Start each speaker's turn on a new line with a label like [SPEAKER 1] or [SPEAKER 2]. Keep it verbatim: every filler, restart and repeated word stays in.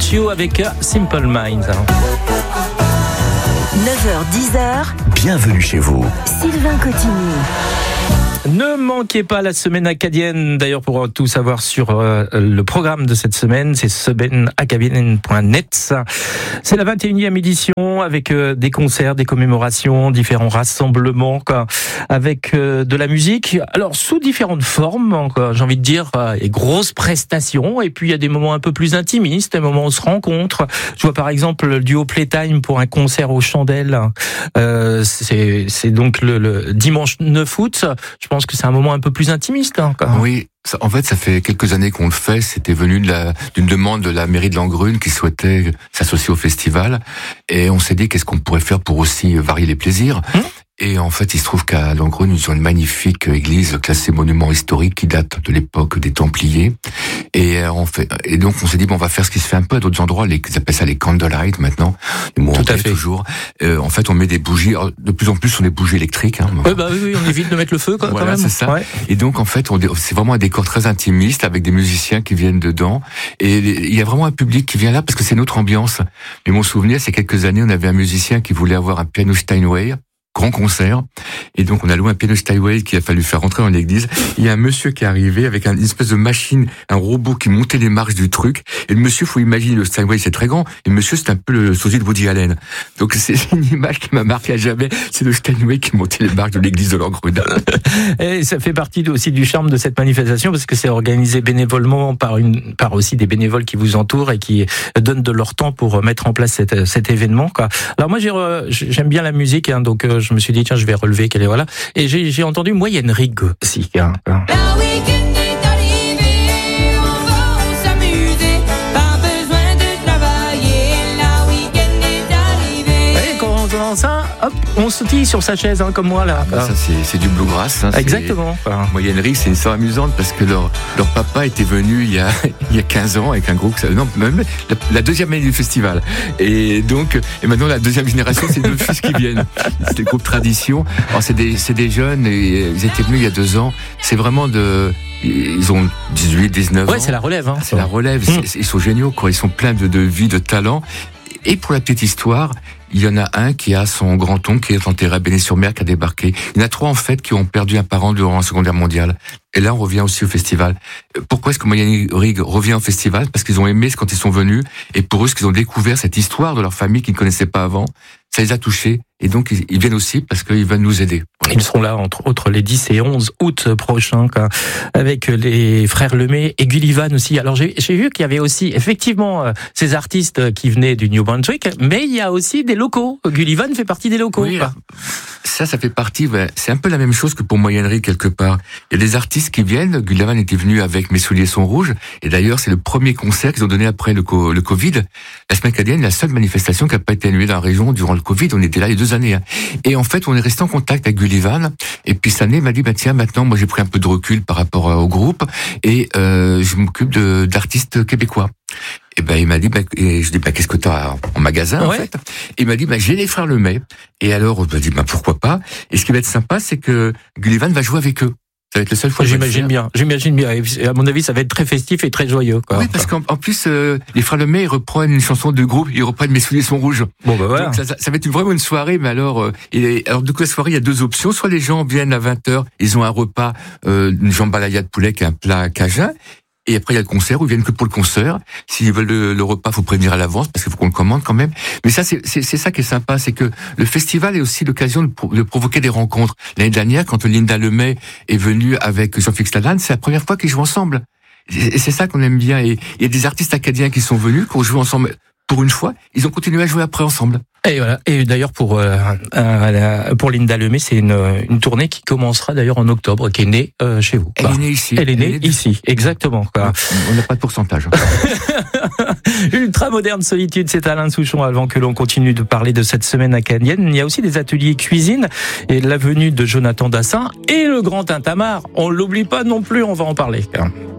[SPEAKER 1] You avec Simple Minds.
[SPEAKER 2] neuf heures dix.
[SPEAKER 3] Bienvenue chez vous.
[SPEAKER 2] Sylvain Cotigny.
[SPEAKER 1] Ne manquez pas la semaine acadienne. D'ailleurs, pour tout savoir sur euh, le programme de cette semaine, c'est semaine acadienne point net. C'est la vingt et unième édition avec euh, des concerts, des commémorations, différents rassemblements, quoi, avec euh, de la musique. Alors, sous différentes formes, quoi, j'ai envie de dire, euh, et grosses prestations. Et puis, il y a des moments un peu plus intimistes, des moments où on se rencontre. Je vois par exemple le duo Playtime pour un concert aux Chandelles. Euh, c'est, c'est donc le, le dimanche neuf août. Je pense que c'est un moment un peu plus intimiste. Hein,
[SPEAKER 4] oui, ça, en fait, ça fait quelques années qu'on le fait. C'était venu de la, d'une demande de la mairie de Langrune qui souhaitait s'associer au festival. Et on s'est dit, qu'est-ce qu'on pourrait faire pour aussi varier les plaisirs ? Mmh. Et en fait, il se trouve qu'à Langrune, ils ont une magnifique église classée monument historique qui date de l'époque des Templiers. Et on fait, et donc on s'est dit bon, on va faire ce qui se fait un peu à d'autres endroits. Les, ils appellent ça les candlelight maintenant. Les mots
[SPEAKER 1] Tout
[SPEAKER 4] anglais,
[SPEAKER 1] à fait.
[SPEAKER 4] Toujours. Euh, en fait, on met des bougies. De plus en plus, sont des bougies électriques. Hein.
[SPEAKER 1] Oui, bah oui, on évite de mettre le feu, quoi,
[SPEAKER 4] voilà,
[SPEAKER 1] quand même.
[SPEAKER 4] c'est ça.
[SPEAKER 1] Ouais.
[SPEAKER 4] Et donc, en fait, on, c'est vraiment un décor très intimiste avec des musiciens qui viennent dedans. Et il y a vraiment un public qui vient là parce que c'est notre ambiance. Mais mon souvenir, c'est quelques années, on avait un musicien qui voulait avoir un piano Steinway. Grand concert, et donc on a loué un piano Steinway qu'il a fallu faire rentrer dans l'église. Il y a un monsieur qui est arrivé avec une espèce de machine, un robot qui montait les marches du truc, et le monsieur, faut imaginer, le Steinway c'est très grand, et le monsieur c'est un peu le sosie de Woody Allen. Donc c'est une image qui m'a marqué à jamais, c'est le Steinway qui montait les marches de l'église de Langrune.
[SPEAKER 1] Et ça fait partie aussi du charme de cette manifestation, parce que c'est organisé bénévolement par une, par aussi des bénévoles qui vous entourent et qui donnent de leur temps pour mettre en place cet, cet événement, quoi. Alors moi j'ai, j'aime bien la musique, hein, donc je me suis dit tiens je vais relever qu'elle est voilà, et j'ai, j'ai entendu Moyenne Rig aussi, hein. Ça, hop, on sautille sur sa chaise, hein, comme moi là.
[SPEAKER 4] Ah, ça c'est, c'est du bluegrass. Hein,
[SPEAKER 1] exactement.
[SPEAKER 4] C'est... Moyenne Rig, c'est une histoire amusante parce que leur leur papa était venu il y a il y a quinze ans avec un groupe, non même la, la deuxième année du festival. Et donc et maintenant la deuxième génération, c'est deux fils qui viennent. C'est le groupe Tradition. Alors c'est des c'est des jeunes et ils étaient venus il y a deux ans. C'est vraiment de Ils ont dix-huit, dix-neuf ans.
[SPEAKER 1] Ouais, c'est la relève. Hein,
[SPEAKER 4] c'est la relève. Mmh. Ils sont géniaux, quoi. Ils sont pleins de, de vie, de talent. Et pour la petite histoire, il y en a un qui a son grand-oncle qui est enterré à Béné-sur-Mer, qui a débarqué. Il y en a trois, en fait, qui ont perdu un parent durant la Seconde Guerre mondiale. Et là, on revient aussi au festival. Pourquoi est-ce que Moyenne Rig revient au festival ? Parce qu'ils ont aimé quand ils sont venus. Et pour eux, ce qu'ils ont découvert, cette histoire de leur famille qu'ils ne connaissaient pas avant, ça les a touchés. Et donc, ils viennent aussi parce qu'ils veulent nous aider. Voilà.
[SPEAKER 1] Ils seront là, entre autres, les dix et onze août prochains, quoi, avec les frères Lemay et Gullivan aussi. Alors, j'ai, j'ai vu qu'il y avait aussi, effectivement, euh, ces artistes qui venaient du New Brunswick, mais il y a aussi des locaux. Gullivan fait partie des locaux.
[SPEAKER 4] Oui, ça, ça fait partie, ben, c'est un peu la même chose que pour Moyenne Rig, quelque part. Il y a des artistes qui viennent. Gullivan était venu avec Mes souliers sont rouges. Et d'ailleurs, c'est le premier concert qu'ils ont donné après le, co- le Covid. La semaine acadienne, la seule manifestation qui n'a pas été annulée dans la région durant le Covid. On était là il y a deux années. Hein. Et en fait, on est resté en contact avec Gullivan. Et puis, cette année, il m'a dit, bah, tiens, maintenant, moi, j'ai pris un peu de recul par rapport au groupe. Et, euh, je m'occupe de, d'artistes québécois. Et ben, il m'a dit, bah, et je dis, bah, qu'est-ce que t'as en magasin, ouais. en fait? Et il m'a dit, bah, j'ai les frères Lemay. Et alors, je me dis, bah, pourquoi pas? Et ce qui va être sympa, c'est que Gullivan va jouer avec eux. Ça va être la seule fois que
[SPEAKER 1] j'imagine bien. J'imagine bien. Et à mon avis, ça va être très festif et très joyeux, quoi.
[SPEAKER 4] Oui, parce qu'en en plus, euh, les frères Lemay, ils reprennent une chanson de groupe, ils reprennent Mes souliers sont rouges.
[SPEAKER 1] Bon, bah voilà.
[SPEAKER 4] Donc, ça, ça va être une, vraiment une soirée, mais alors, euh, et, alors, de quoi la soirée, il y a deux options. Soit les gens viennent à vingt heures, ils ont un repas, euh, une jambalaya de poulet qui est un plat cajun. Et après, il y a le concert, où ils viennent que pour le concert. S'ils veulent le, le repas, faut prévenir à l'avance, parce qu'il faut qu'on le commande quand même. Mais ça, c'est, c'est, c'est ça qui est sympa, c'est que le festival est aussi l'occasion de, pro- de provoquer des rencontres. L'année dernière, quand Linda Lemay est venue avec Jean-Félix Lalanne, c'est la première fois qu'ils jouent ensemble. Et c'est ça qu'on aime bien. Et il y a des artistes acadiens qui sont venus, qui ont joué ensemble pour une fois. Ils ont continué à jouer après ensemble.
[SPEAKER 1] Et voilà. Et d'ailleurs pour euh, euh, pour Linda Lemay, c'est une une tournée qui commencera d'ailleurs en octobre, qui est née euh, chez vous.
[SPEAKER 4] Elle bah, est née ici.
[SPEAKER 1] Elle est née, Elle est née ici, exactement. Quoi.
[SPEAKER 4] On n'a pas de pourcentage.
[SPEAKER 1] Ultra moderne solitude, c'est Alain Souchon. Avant que l'on continue de parler de cette semaine acadienne, il y a aussi des ateliers cuisine et la venue de Jonathan Dassin et le grand Tintamarre. On l'oublie pas non plus, on va en parler.